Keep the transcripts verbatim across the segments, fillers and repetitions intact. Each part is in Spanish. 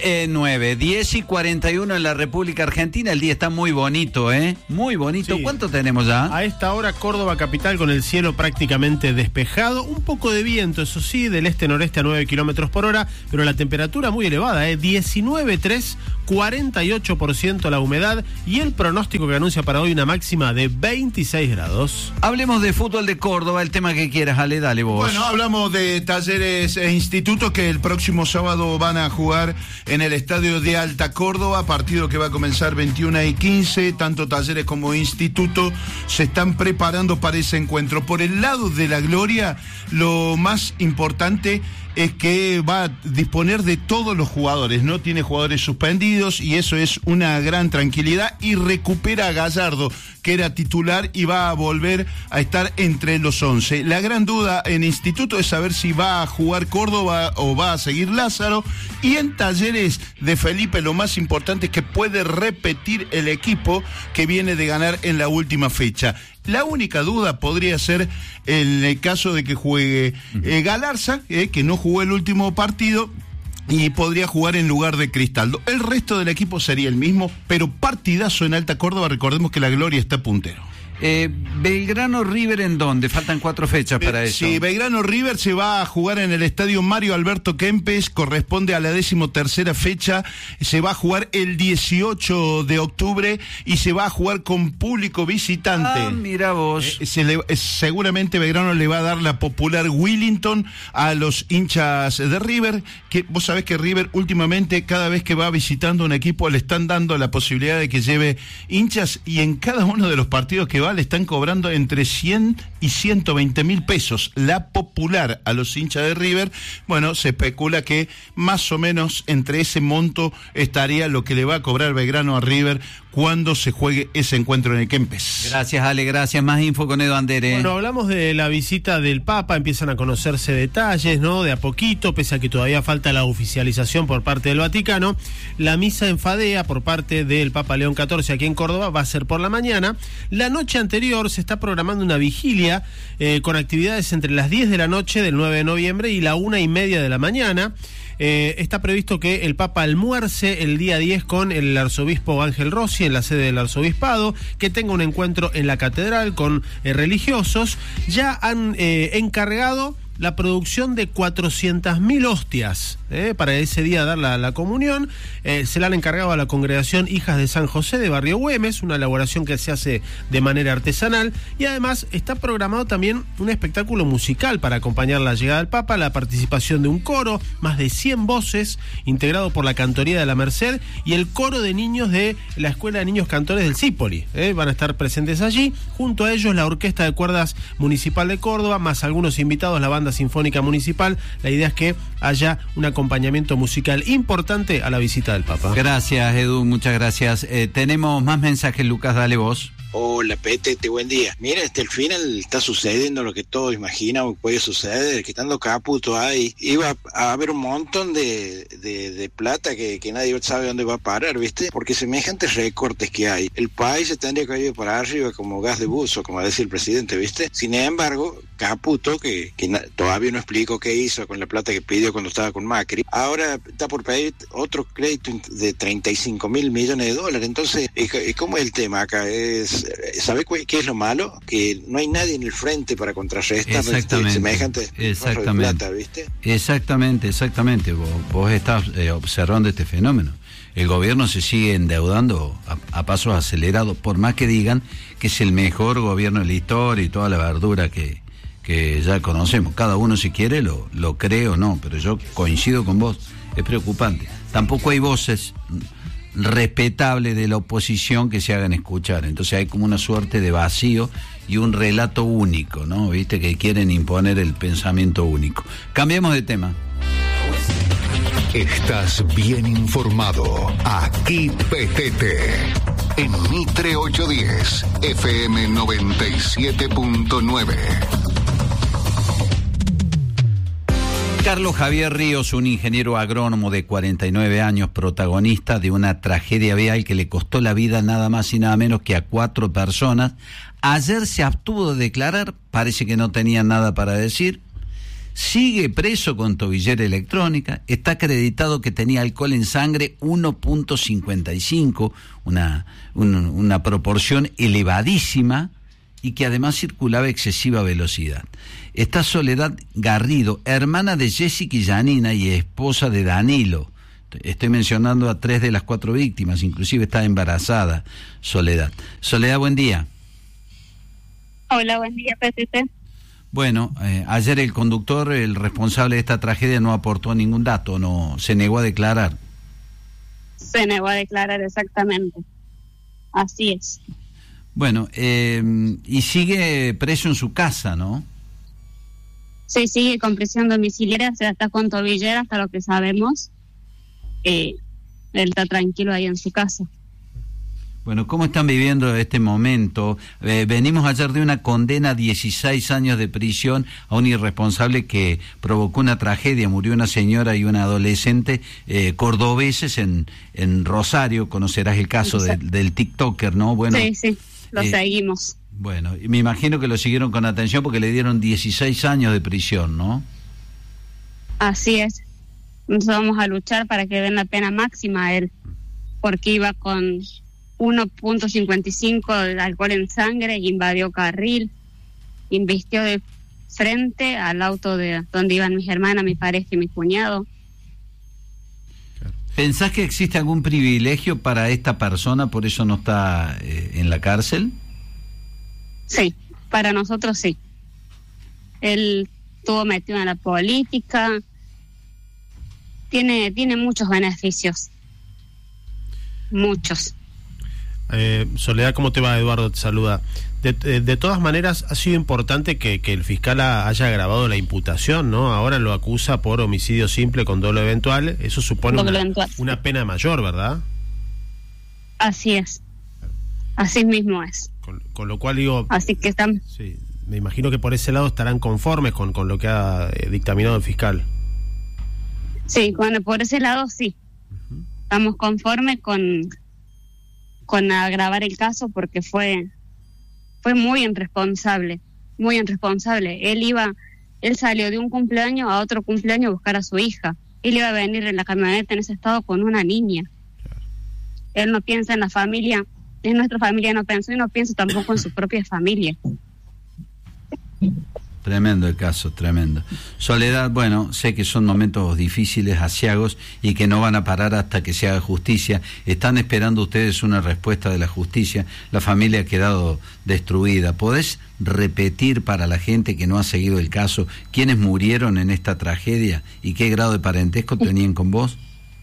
Eh, nueve, diez y cuarenta y uno en la República Argentina. El día está muy bonito, ¿eh? Muy bonito. Sí. ¿Cuánto tenemos ya? A esta hora Córdoba capital con el cielo prácticamente despejado. Un poco de viento, eso sí, del este-noreste a nueve kilómetros por hora, pero la temperatura muy elevada, ¿eh? diecinueve coma tres, cuarenta y ocho por ciento la humedad y el pronóstico que anuncia para hoy una máxima de veintiséis grados. Hablemos de fútbol de Córdoba, el tema que quieras, Ale, dale vos. Bueno, hablamos de Talleres e Institutos que el próximo sábado van a jugar en el estadio de Alta Córdoba, partido que va a comenzar veintiuna y quince, tanto Talleres como Instituto se están preparando para ese encuentro. Por el lado de la gloria, lo más importante es que va a disponer de todos los jugadores, no tiene jugadores suspendidos y eso es una gran tranquilidad, y recupera a Gallardo, que era titular y va a volver a estar entre los once. La gran duda en Instituto es saber si va a jugar Córdoba o va a seguir Lázaro, y en Talleres de Felipe lo más importante es que puede repetir el equipo que viene de ganar en la última fecha. La única duda podría ser en el caso de que juegue eh, Galarza, eh, que no jugó el último partido, y podría jugar en lugar de Cristaldo. El resto del equipo sería el mismo, pero partidazo en Alta Córdoba. Recordemos que la gloria está puntero. Eh, Belgrano River, ¿en dónde? Faltan cuatro fechas para eso. Sí, Belgrano River se va a jugar en el estadio Mario Alberto Kempes, corresponde a la decimotercera fecha, se va a jugar el dieciocho de octubre y se va a jugar con público visitante. Ah, mira vos. Eh, se le, eh, seguramente Belgrano le va a dar la popular Willington a los hinchas de River, que vos sabés que River últimamente cada vez que va visitando un equipo le están dando la posibilidad de que lleve hinchas, y en cada uno de los partidos que va le están cobrando entre cien y ciento veinte mil pesos. La popular a los hinchas de River, bueno, se especula que más o menos entre ese monto estaría lo que le va a cobrar Belgrano a River cuando se juegue ese encuentro en el Kempes. Gracias, Ale, gracias. Más info con Edo Andere. Bueno, hablamos de la visita del Papa, empiezan a conocerse detalles, ¿no? De a poquito, pese a que todavía falta la oficialización por parte del Vaticano. La misa en Fadea por parte del Papa León catorce aquí en Córdoba va a ser por la mañana. La noche anterior se está programando una vigilia eh, con actividades entre las diez de la noche del nueve de noviembre y la una y media de la mañana. Eh, está previsto que el Papa almuerce el día diez con el arzobispo Ángel Rossi en la sede del arzobispado, que tenga un encuentro en la catedral con eh, religiosos. Ya han eh, encargado la producción de cuatrocientas mil hostias eh, para ese día dar la, la comunión. Eh, se la han encargado a la congregación Hijas de San José de Barrio Güemes, una elaboración que se hace de manera artesanal, y además está programado también un espectáculo musical para acompañar la llegada del Papa, la participación de un coro, más de cien voces, integrado por la Cantoría de la Merced y el coro de niños de la Escuela de Niños Cantores del Cípoli. Eh, van a estar presentes allí, junto a ellos la Orquesta de Cuerdas Municipal de Córdoba, más algunos invitados, la Banda Sinfónica Municipal. La idea es que haya un acompañamiento musical importante a la visita del Papa. Gracias, Edu, muchas gracias. Eh, tenemos más mensajes, Lucas, dale vos. Hola, Petete, buen día. Mira, este, al final está sucediendo lo que todos imaginan puede suceder, que estando Caputo ahí, iba a haber un montón de, de, de plata que, que nadie sabe dónde va a parar, ¿viste? Porque semejantes recortes que hay, el país se tendría que ir para arriba como gas de buzo, como decía el presidente, ¿viste? Sin embargo, Caputo, que, que na, todavía no explicó qué hizo con la plata que pidió cuando estaba con Macri, ahora está por pedir otro crédito de treinta y cinco mil millones de dólares. Entonces, ¿cómo es el tema acá? Es ¿Sabe qué es lo malo? Que no hay nadie en el frente para contrarrestar este semejante exactamente. Plata, ¿viste? Exactamente, exactamente. Vos, vos estás eh, observando este fenómeno. El gobierno se sigue endeudando a, a pasos acelerados, por más que digan que es el mejor gobierno de la historia y toda la verdura que, que ya conocemos. Cada uno, si quiere, lo, lo cree o no, pero yo coincido con vos. Es preocupante. Tampoco hay voces respetable de la oposición que se hagan escuchar, entonces hay como una suerte de vacío y un relato único, ¿no? Viste que quieren imponer el pensamiento único. Cambiemos de tema. Estás bien informado. Aquí P T T en Mitre ochocientos diez F M noventa y siete punto nueve. Carlos Javier Ríos, un ingeniero agrónomo de cuarenta y nueve años, protagonista de una tragedia vial que le costó la vida nada más y nada menos que a cuatro personas. Ayer se abstuvo de declarar, parece que no tenía nada para decir. sigue preso con tobillera electrónica, está acreditado que tenía alcohol en sangre uno punto cincuenta y cinco, una, un, una proporción elevadísima, y que además circulaba a excesiva velocidad. Está Soledad Garrido, hermana de Jessica y Janina y esposa de Danilo. Estoy mencionando a tres de las cuatro víctimas, inclusive está embarazada Soledad. Soledad, buen día. Hola, buen día, P T T. Bueno, eh, ayer el conductor, el responsable de esta tragedia, no aportó ningún dato, no se negó a declarar. Se negó a declarar, exactamente. Así es. Bueno, eh, y sigue preso en su casa, ¿no? Sí, sigue con prisión domiciliaria, o sea, está con tobillera hasta lo que sabemos. Eh, él está tranquilo ahí en su casa. Bueno, ¿cómo están viviendo este momento? Eh, venimos ayer de una condena a dieciséis años de prisión a un irresponsable que provocó una tragedia. Murió una señora y una adolescente eh, cordobeses en, en Rosario. Conocerás el caso de, del TikToker, ¿no? Bueno, sí, sí, lo eh, seguimos. Bueno, y me imagino que lo siguieron con atención porque le dieron dieciséis años de prisión, ¿no? Así es. Nosotros vamos a luchar para que den la pena máxima a él, porque iba con uno punto cincuenta y cinco de alcohol en sangre, invadió carril, invistió de frente al auto de donde iban mis hermanas, mi pareja y mi cuñado. ¿Pensás que existe algún privilegio para esta persona, por eso no está eh, en la cárcel? Sí, para nosotros sí. Él estuvo metido en la política, tiene, tiene muchos beneficios, muchos. Eh, Soledad, ¿cómo te va? Eduardo te saluda. De, de, de todas maneras, ha sido importante que, que el fiscal ha, haya agravado la imputación, ¿no? Ahora lo acusa por homicidio simple con dolo eventual. Eso supone una, una pena mayor, ¿verdad? Así es. Así mismo es. Con, con lo cual digo... Así que están... Sí, me imagino que por ese lado estarán conformes con, con lo que ha eh, dictaminado el fiscal. Sí, bueno, por ese lado sí. Uh-huh. Estamos conformes con... con agravar el caso porque fue fue muy irresponsable, muy irresponsable. Él iba, él salió de un cumpleaños a otro cumpleaños a buscar a su hija. Él iba a venir en la camioneta en ese estado con una niña. Claro. Él no piensa en la familia, en nuestra familia no pensó y no piensa tampoco en su propia familia. Tremendo el caso, tremendo. Soledad, bueno, sé que son momentos difíciles, aciagos, y que no van a parar hasta que se haga justicia. Están esperando ustedes una respuesta de la justicia. La familia ha quedado destruida. ¿Podés repetir para la gente que no ha seguido el caso quiénes murieron en esta tragedia y qué grado de parentesco tenían con vos?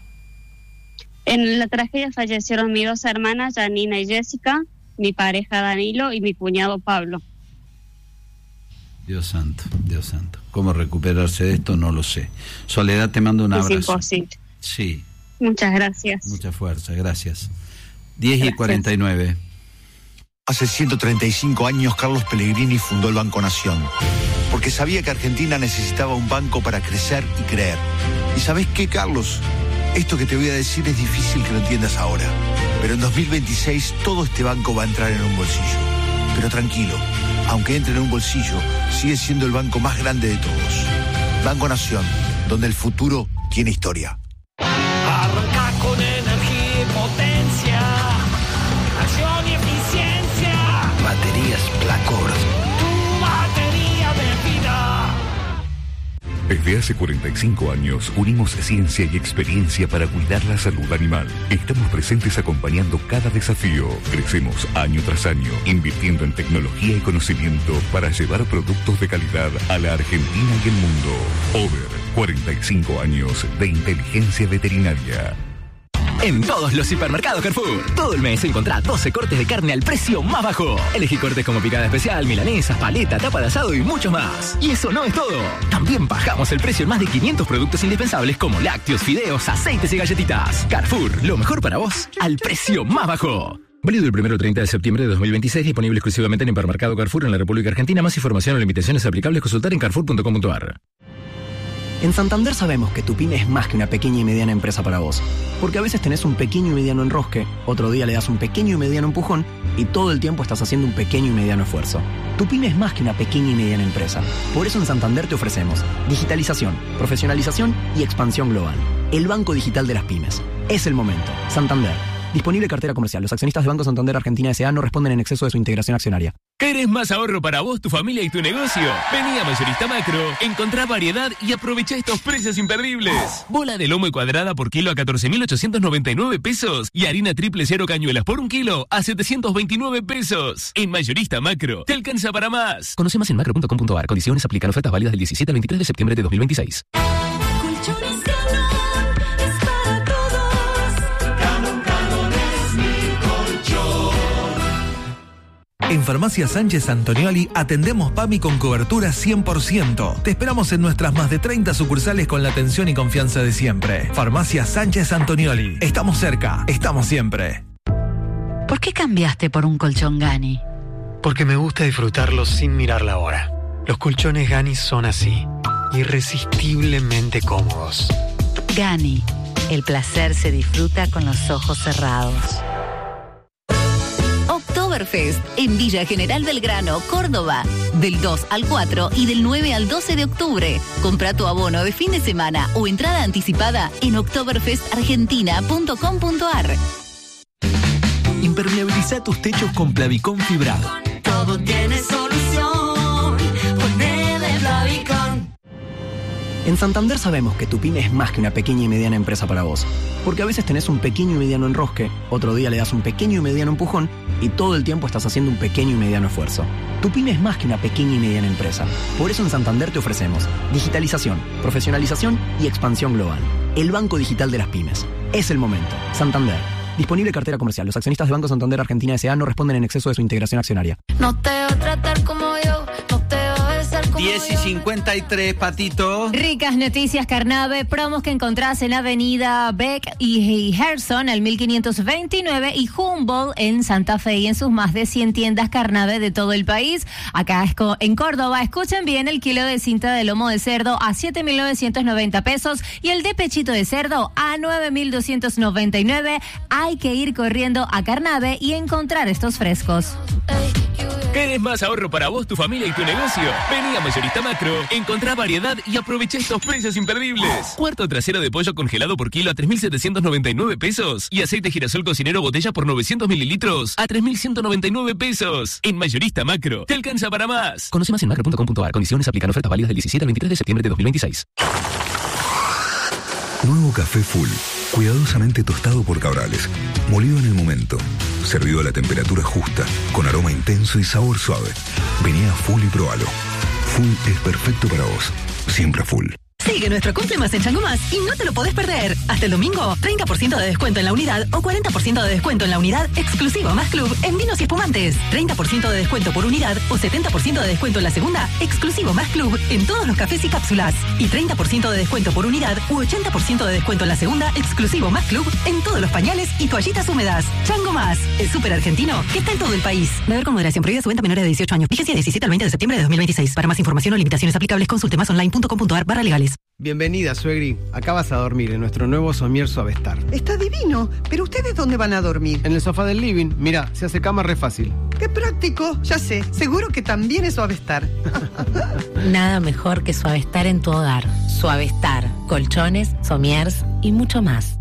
En la tragedia fallecieron mis dos hermanas, Janina y Jessica, mi pareja Danilo y mi cuñado Pablo. Dios santo, Dios santo. ¿Cómo recuperarse de esto? No lo sé. Soledad, te mando un abrazo. Es imposible. Sí. Muchas gracias. Mucha fuerza, gracias. diez y cuarenta y nueve. Hace ciento treinta y cinco años Carlos Pellegrini fundó el Banco Nación, porque sabía que Argentina necesitaba un banco para crecer y creer. ¿Y sabés qué, Carlos? Esto que te voy a decir es difícil que lo entiendas ahora, pero en dos mil veintiséis todo este banco va a entrar en un bolsillo. Pero tranquilo, aunque entre en un bolsillo, sigue siendo el banco más grande de todos. Banco Nación, donde el futuro tiene historia. Arranca con energía y potencia, acción y eficiencia. Baterías Placor. Tu batería de vida. Desde hace cuarenta y cinco años unimos ciencia y experiencia para cuidar la salud animal. Estamos presentes acompañando cada desafío. Crecemos año tras año, invirtiendo en tecnología y conocimiento para llevar productos de calidad a la Argentina y el mundo. Over, cuarenta y cinco años de inteligencia veterinaria. En todos los hipermercados Carrefour, todo el mes encontrá doce cortes de carne al precio más bajo. Elegí cortes como picada especial, milanesas, paleta, tapa de asado y mucho más. Y eso no es todo. También bajamos el precio en más de quinientos productos indispensables como lácteos, fideos, aceites y galletitas. Carrefour, lo mejor para vos, al precio más bajo. Válido el primero al treinta de septiembre de dos mil veintiséis, disponible exclusivamente en Hipermercado Carrefour en la República Argentina. Más información o limitaciones aplicables, consultar en carrefour punto com punto a r. En Santander sabemos que tu pyme es más que una pequeña y mediana empresa para vos. Porque a veces tenés un pequeño y mediano enrosque, otro día le das un pequeño y mediano empujón y todo el tiempo estás haciendo un pequeño y mediano esfuerzo. Tu pyme es más que una pequeña y mediana empresa. Por eso en Santander te ofrecemos digitalización, profesionalización y expansión global. El banco digital de las pymes. Es el momento. Santander. Disponible cartera comercial. Los accionistas de Banco Santander Argentina S A no responden en exceso de su integración accionaria. ¿Querés más ahorro para vos, tu familia y tu negocio? Vení a Mayorista Macro, encontrá variedad y aprovecha estos precios imperdibles. Bola de lomo y cuadrada por kilo a catorce mil ochocientos noventa y nueve pesos y harina triple cero cañuelas por un kilo a setecientos veintinueve pesos. En Mayorista Macro, te alcanza para más. Conoce más en macro punto com punto a r. Condiciones aplican. Ofertas válidas del diecisiete al veintitrés de septiembre de dos mil veintiséis. En Farmacia Sánchez Antonioli atendemos PAMI con cobertura cien por ciento. Te esperamos en nuestras más de treinta sucursales con la atención y confianza de siempre. Farmacia Sánchez Antonioli. Estamos cerca, estamos siempre. ¿Por qué cambiaste por un colchón Gani? Porque me gusta disfrutarlo sin mirar la hora. Los colchones Gani son así, irresistiblemente cómodos. Gani, el placer se disfruta con los ojos cerrados. Oktoberfest en Villa General Belgrano, Córdoba. Del dos al cuatro y del nueve al doce de octubre. Compra tu abono de fin de semana o entrada anticipada en oktoberfest argentina punto com punto a r. Impermeabiliza tus techos con Plavicón fibrado. Todo tiene solución. Ponele Plavicón. En Santander sabemos que tu pyme es más que una pequeña y mediana empresa para vos. Porque a veces tenés un pequeño y mediano enrosque, otro día le das un pequeño y mediano empujón y todo el tiempo estás haciendo un pequeño y mediano esfuerzo. Tu pyme es más que una pequeña y mediana empresa. Por eso en Santander te ofrecemos digitalización, profesionalización y expansión global. El banco digital de las pymes. Es el momento. Santander. Disponible cartera comercial. Los accionistas de Banco Santander Argentina S A no responden en exceso de su integración accionaria. No te va a tratar como yo, no te va a besar como diez y cincuenta y tres, Patito. Ricas noticias, Carnabe. Promos que encontrás en Avenida Beck y Gerson, al mil quinientos veintinueve, y Humboldt en Santa Fe y en sus más de cien tiendas Carnabe de todo el país. Acá en Córdoba, escuchen bien, el kilo de cinta de lomo de cerdo a siete mil novecientos noventa pesos y el de pechito de cerdo a nueve mil doscientos noventa y nueve. Hay que ir corriendo a Carnabe y encontrar estos frescos. ¿Querés más ahorro para vos, tu familia y tu negocio? Vení a Mayorista Macro, encontrá variedad y aprovecha estos precios imperdibles. Cuarto trasero de pollo congelado por kilo a tres mil setecientos noventa y nueve pesos y aceite girasol cocinero botella por novecientos mililitros a tres mil ciento noventa y nueve pesos. En Mayorista Macro, te alcanza para más. Conoce más en macro punto com punto a r. Condiciones aplican. Ofertas válidas del diecisiete al veintitrés de septiembre de dos mil veintiséis. Nuevo café Full, cuidadosamente tostado por Cabrales, molido en el momento, servido a la temperatura justa, con aroma intenso y sabor suave. Vení a Full y probalo. Full es perfecto para vos, siempre Full. Sigue nuestro Cumple Más en Chango Más y no te lo podés perder. Hasta el domingo, treinta por ciento de descuento en la unidad o cuarenta por ciento de descuento en la unidad exclusivo Más Club en vinos y espumantes. treinta por ciento de descuento por unidad o setenta por ciento de descuento en la segunda exclusivo Más Club en todos los cafés y cápsulas. Y treinta por ciento de descuento por unidad u ochenta por ciento de descuento en la segunda exclusivo Más Club en todos los pañales y toallitas húmedas. Chango Más, el súper argentino que está en todo el país. Beber con moderación. Prohibida su venta a menores de dieciocho años. Vigencia diecisiete al veinte de septiembre de dos mil veintiséis. Para más información o limitaciones aplicables, consulte más online punto com punto a r barra legales. Bienvenida, suegri. Acá vas a dormir en nuestro nuevo somier Suavestar. Está divino, pero ¿ustedes dónde van a dormir? En el sofá del living. Mira, se hace cama re fácil. ¡Qué práctico! Ya sé, seguro que también es Suavestar. Nada mejor que Suavestar en tu hogar. Suavestar, colchones, somiers y mucho más.